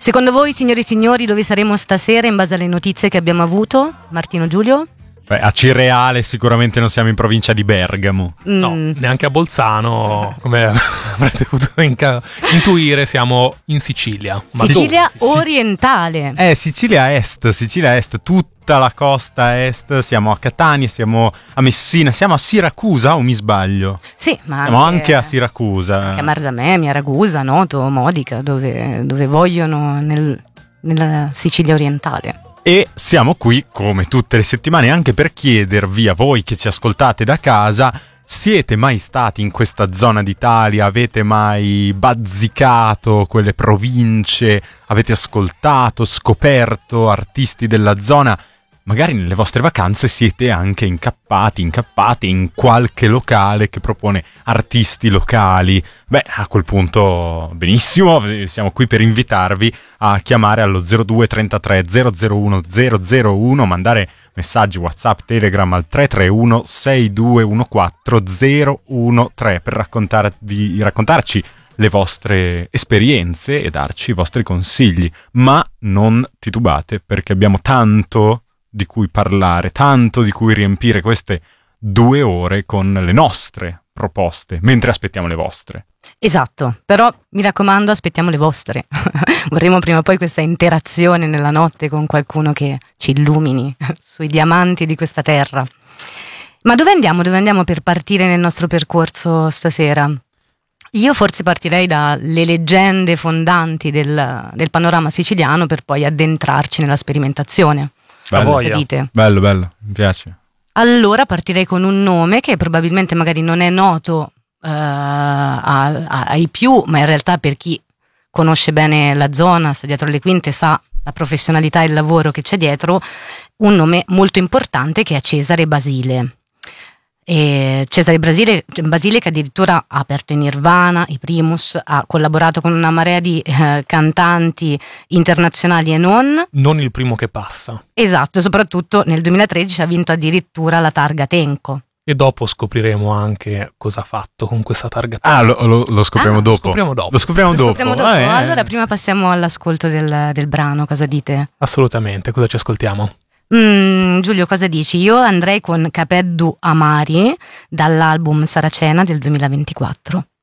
Secondo voi, signori e signori, dove saremo stasera in base alle notizie che abbiamo avuto? Martino, Giulio? Beh, a Cireale sicuramente non siamo in provincia di Bergamo. No, neanche a Bolzano, come avrete potuto intuire, siamo in Sicilia. Ma Sicilia orientale. Sicilia Est, tutta la costa est, siamo a Catania, siamo a Messina, siamo a Siracusa o mi sbaglio? Sì, ma siamo anche a Siracusa. Anche a Marzamemi, a Ragusa, Noto, Modica, dove vogliono nella Sicilia orientale. E siamo qui come tutte le settimane anche per chiedervi a voi che ci ascoltate da casa: siete mai stati in questa zona d'Italia? Avete mai bazzicato quelle province? Avete ascoltato, scoperto artisti della zona? Magari nelle vostre vacanze siete anche incappate in qualche locale che propone artisti locali. Beh, a quel punto benissimo, siamo qui per invitarvi a chiamare allo 02 33 001 001, mandare messaggi WhatsApp, Telegram al 331 6214 013 per raccontarci le vostre esperienze e darci i vostri consigli. Ma non titubate, perché abbiamo tanto di cui parlare, tanto di cui riempire queste 2 ore con le nostre proposte, mentre aspettiamo le vostre. Esatto, però mi raccomando, aspettiamo le vostre. Vorremmo prima o poi questa interazione nella notte con qualcuno che ci illumini sui diamanti di questa terra. Ma dove andiamo? Dove andiamo per partire nel nostro percorso stasera? Io forse partirei dalle leggende fondanti del panorama siciliano per poi addentrarci nella sperimentazione. Bello, dite? Bello, mi piace. Allora partirei con un nome che probabilmente magari non è noto ai più, ma in realtà per chi conosce bene la zona, sta dietro le quinte, sa la professionalità e il lavoro che c'è dietro, un nome molto importante che è Cesare Basile. E Cesare Basile che addirittura ha aperto i Nirvana, i Primus, ha collaborato con una marea di cantanti internazionali e non il primo che passa. Esatto, soprattutto nel 2013 ha vinto addirittura la targa Tenco. E dopo scopriremo anche cosa ha fatto con questa targa Tenco. Lo scopriamo dopo. Lo scopriamo dopo. Allora prima passiamo all'ascolto del brano, cosa dite? Assolutamente, cosa ci ascoltiamo? Giulio, cosa dici? Io andrei con Capeddu Amari dall'album Saracena del 2024.